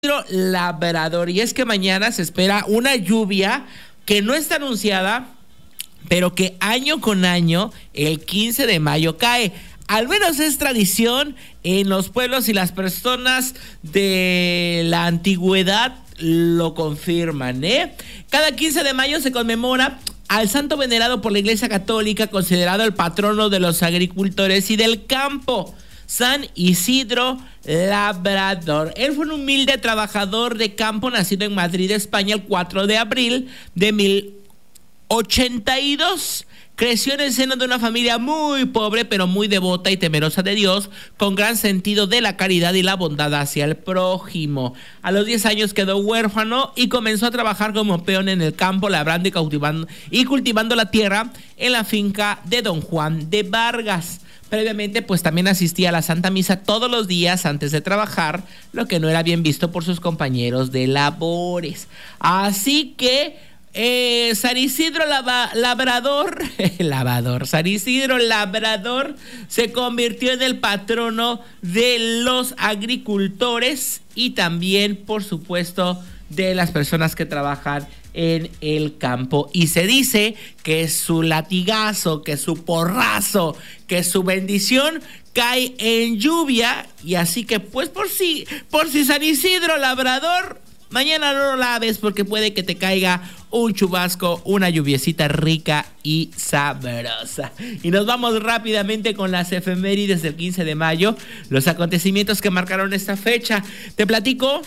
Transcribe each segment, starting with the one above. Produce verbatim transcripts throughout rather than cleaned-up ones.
Labrador, y es que mañana se espera una lluvia que no está anunciada, pero que año con año, el quince de mayo cae. Al menos es tradición en los pueblos y las personas de la antigüedad lo confirman, ¿eh? Cada quince de mayo se conmemora al santo venerado por la Iglesia Católica, considerado el patrono de los agricultores y del campo, San Isidro Labrador. Él fue un humilde trabajador de campo nacido en Madrid, España, el cuatro de abril de mil ochenta y dos. Creció en el seno de una familia muy pobre, pero muy devota y temerosa de Dios, con gran sentido de la caridad y la bondad hacia el prójimo. A los diez años quedó huérfano y comenzó a trabajar como peón en el campo, labrando y cultivando, y cultivando la tierra en la finca de don Juan de Vargas. Previamente, pues también asistía a la Santa Misa todos los días antes de trabajar, lo que no era bien visto por sus compañeros de labores. Así que eh, San Isidro Lava, Labrador, Lavador, San Isidro Labrador se convirtió en el patrono de los agricultores y también, por supuesto, de las personas que trabajan en el campo, y se dice que su latigazo, que su porrazo, que su bendición cae en lluvia. Y así que pues por si por si San Isidro Labrador mañana no lo laves, porque puede que te caiga un chubasco, una lluviecita rica y sabrosa. Y nos vamos rápidamente con las efemérides del quince de mayo, los acontecimientos que marcaron esta fecha. Te platico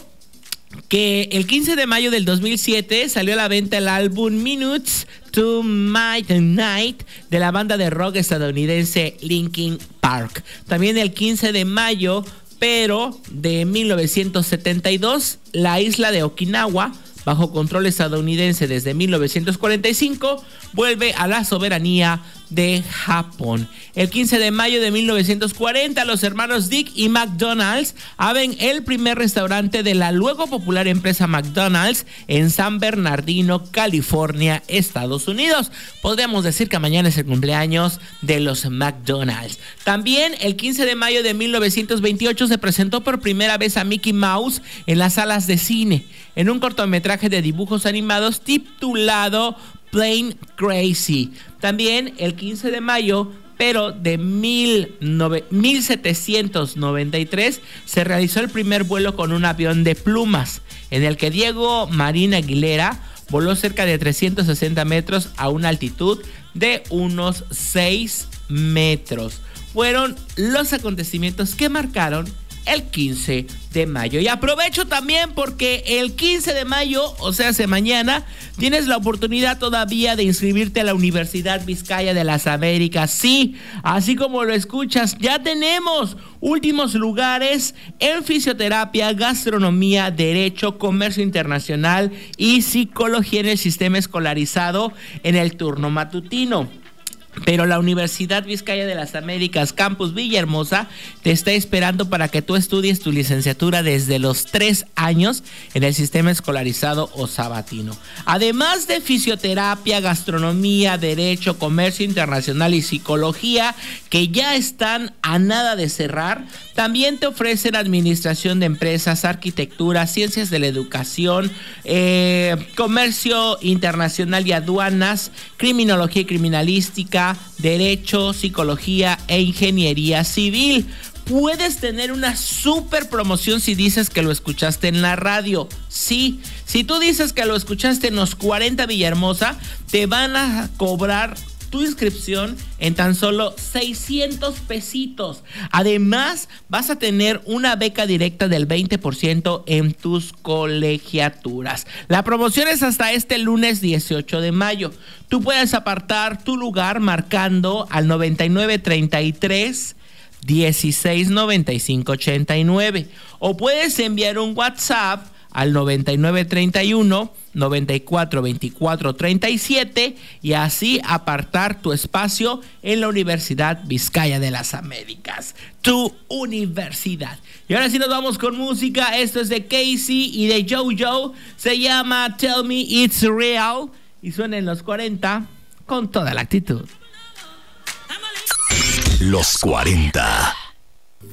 que el quince de mayo del dos mil siete salió a la venta el álbum Minutes to Midnight de la banda de rock estadounidense Linkin Park. También el quince de mayo, pero de mil novecientos setenta y dos, la isla de Okinawa, bajo control estadounidense desde mil novecientos cuarenta y cinco, vuelve a la soberanía de Japón. El quince de mayo de mil novecientos cuarenta, los hermanos Dick y McDonald's abren el primer restaurante de la luego popular empresa McDonald's en San Bernardino, California, Estados Unidos. Podríamos decir que mañana es el cumpleaños de los McDonald's. También el quince de mayo de mil novecientos veintiocho se presentó por primera vez a Mickey Mouse en las salas de cine, en un cortometraje de dibujos animados titulado Plain Crazy. También el quince de mayo, pero de mil setecientos noventa y tres, se realizó el primer vuelo con un avión de plumas, en el que Diego Marín Aguilera voló cerca de trescientos sesenta metros a una altitud de unos seis metros. Fueron los acontecimientos que marcaron el quince de mayo. Y aprovecho también porque el quince de mayo, o sea, hace mañana, tienes la oportunidad todavía de inscribirte a la Universidad Vizcaya de las Américas. Sí, así como lo escuchas, ya tenemos últimos lugares en fisioterapia, gastronomía, derecho, comercio internacional y psicología en el sistema escolarizado en el turno matutino. Pero la Universidad Vizcaya de las Américas, Campus Villahermosa, te está esperando para que tú estudies tu licenciatura desde los tres años en el sistema escolarizado o sabatino. Además de fisioterapia, gastronomía, derecho, comercio internacional y psicología, que ya están a nada de cerrar, también te ofrecen administración de empresas, arquitectura, ciencias de la educación, eh, comercio internacional y aduanas, criminología y criminalística, derecho, psicología e ingeniería civil. Puedes tener una super promoción si dices que lo escuchaste en la radio. Sí, si tú dices que lo escuchaste en los cuarenta Villahermosa, te van a cobrar tu inscripción en tan solo seiscientos pesitos. Además, vas a tener una beca directa del veinte por ciento en tus colegiaturas. La promoción es hasta este lunes dieciocho de mayo. Tú puedes apartar tu lugar marcando al noventa y nueve treinta y tres dieciséis noventa y cinco ochenta y nueve, o puedes enviar un WhatsApp al noventa y nueve treinta y uno noventa y cuatro veinticuatro treinta y siete y así apartar tu espacio en la Universidad Vizcaya de las Américas, tu universidad. Y ahora sí nos vamos con música. Esto es de Casey y de JoJo, se llama Tell Me It's Real y suena en los cuarenta con toda la actitud. Los cuarenta.